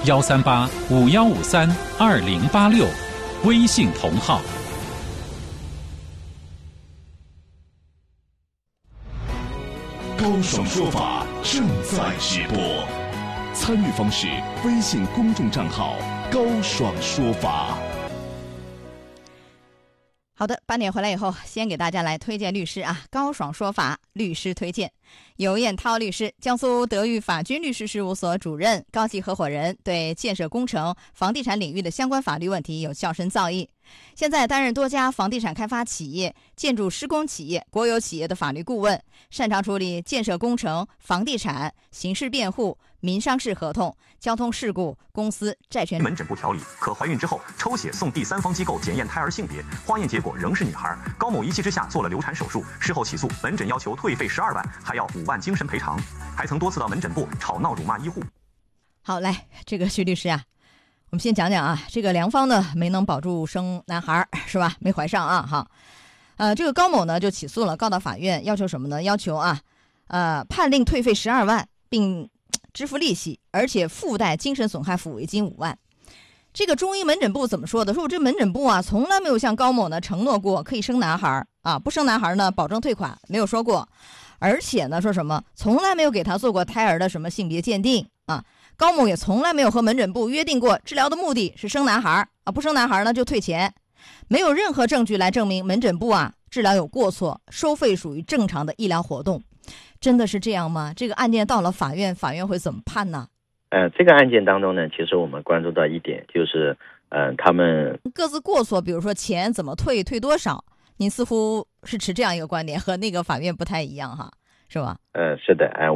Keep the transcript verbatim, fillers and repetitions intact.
幺三八五幺五三二零八六，微信同号。 高爽说法正在直播，参与方式：微信公众账号高爽说法。 好的，八点回来以后，先给大家来推荐律师啊，高爽说法律师推荐。尤彦涛律师，江苏德裕法军律师事务所主任、高级合伙人，对建设工程、房地产领域的相关法律问题有较深造诣。现在担任多家房地产开发企业、建筑施工企业、国有企业的法律顾问，擅长处理建设工程、房地产、刑事辩护、民商事合同、交通事故、公司债权。 门诊部调理，可怀孕之后抽血送第三方机构检验胎儿性别，化验结果仍是女孩。高某一气之下做了流产手术，事后起诉，门诊要求退费十二万，还要五万精神赔偿，还曾多次到门诊部吵闹辱骂医护。 好，来，这个徐律师啊，我们先讲讲啊，这个梁芳呢没能保住生男孩是吧？没怀上啊，哈，呃，这个高某呢就起诉了，告到法院，要求什么呢？要求啊，呃，判令退费十二万，并支付利息，而且附带精神损害抚慰金五万。这个中医门诊部怎么说的？说我这门诊部啊，从来没有向高某呢承诺过可以生男孩啊，不生男孩呢保证退款，没有说过。而且呢，说什么从来没有给他做过胎儿的什么性别鉴定啊。高某也从来没有和门诊部约定过治疗的目的是生男孩啊，不生男孩呢就退钱，没有任何证据来证明门诊部啊治疗有过错，收费属于正常的医疗活动。真的是这样吗？这个案件到了法院，法院会怎么判呢？ 呃，这个案件当中呢，其实我们关注到一点，就是呃，他们各自过错，比如说钱怎么退，退多少，您似乎是持这样一个观点，和那个法院不太一样哈，是吧？ 呃，是的，哎、呃。